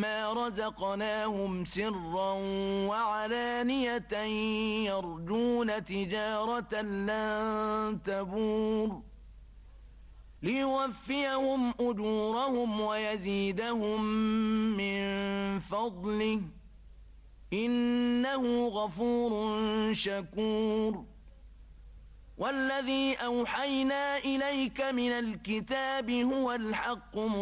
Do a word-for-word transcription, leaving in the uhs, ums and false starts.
مما رزقناهم سرا وعلانية يرجون تجارة لن تبور ليوفيهم أجورهم ويزيدهم من فضله إنه غفور شكور والذي أوحينا إليك من الكتاب هو الحق